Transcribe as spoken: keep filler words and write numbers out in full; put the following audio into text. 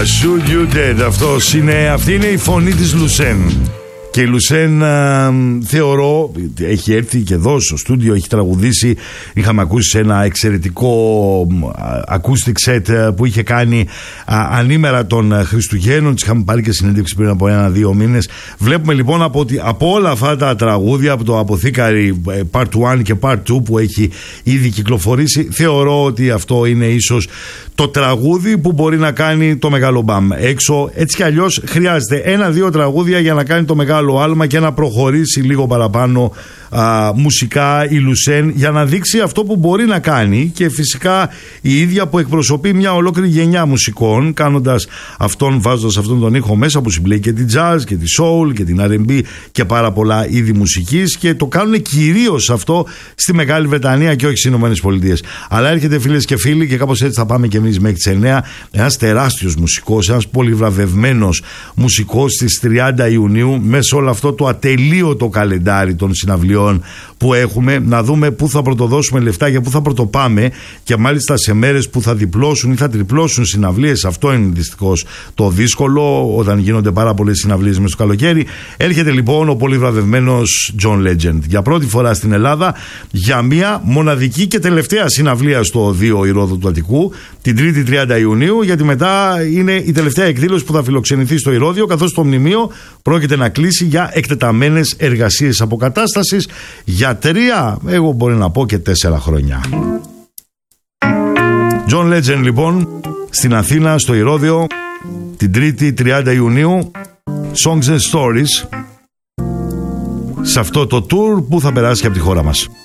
Shoot You Dead. Αυτός είναι, αυτή είναι η φωνή της Λουσέν. Και η Λουσέν α, θεωρώ, έχει έρθει και εδώ στο στούντιο, έχει τραγουδήσει. Είχαμε ακούσει σε ένα εξαιρετικό α, acoustic set που είχε κάνει α, ανήμερα των Χριστουγέννων. Της είχαμε πάρει και συνέντευξη πριν από ένα-δύο μήνες. Βλέπουμε λοιπόν από, από όλα αυτά τα τραγούδια, από το Αποθήκαρη Part ένα και Part δύο που έχει ήδη κυκλοφορήσει, θεωρώ ότι αυτό είναι ίσως το τραγούδι που μπορεί να κάνει το μεγάλο μπαμ έξω. Έτσι κι αλλιώς χρειάζεται ένα-δύο τραγούδια για να κάνει το μεγάλο άλμα και να προχωρήσει λίγο παραπάνω α, μουσικά η Λουσέν, για να δείξει αυτό που μπορεί να κάνει, και φυσικά η ίδια που εκπροσωπεί μια ολόκληρη γενιά μουσικών, κάνοντας αυτόν, βάζοντας αυτόν τον ήχο μέσα που συμπλέει και την jazz και τη soul και την αρ εν μπι και πάρα πολλά είδη μουσικής, και το κάνουν κυρίως αυτό στη Μεγάλη Βρετανία και όχι στις Ηνωμένες Πολιτείες. Αλλά έρχεται, φίλες και φίλοι, και κάπως έτσι θα πάμε και εμείς μέχρι τις εννιά, ένας τεράστιος μουσικός, ένας πολυβραβευμένος μουσικός στις τριάντα Ιουνίου, μέσα όλο αυτό το ατελείωτο καλεντάρι των συναυλιών που έχουμε, να δούμε πού θα πρωτοδώσουμε λεφτά και πού θα πρωτοπάμε, και μάλιστα σε μέρες που θα διπλώσουν ή θα τριπλώσουν συναυλίες. Αυτό είναι δυστυχώς το δύσκολο όταν γίνονται πάρα πολλές συναυλίες μες στο καλοκαίρι. Έρχεται λοιπόν ο πολυβραβευμένος John Legend για πρώτη φορά στην Ελλάδα, για μια μοναδική και τελευταία συναυλία στο δύο Ηρώδου του Αττικού, την Τρίτη τριάντα Ιουνίου, γιατί μετά είναι η τελευταία εκδήλωση που θα φιλοξενηθεί στο Ηρώδειο, καθώς το μνημείο πρόκειται να κλείσει για εκτεταμένες εργασίες αποκατάστασης για τρία, εγώ μπορεί να πω και τέσσερα χρόνια. John Legend λοιπόν στην Αθήνα, στο Ηρώδειο, την Τρίτη τριάντα Ιουνίου, Songs and Stories, σε αυτό το tour που θα περάσει και από τη χώρα μας.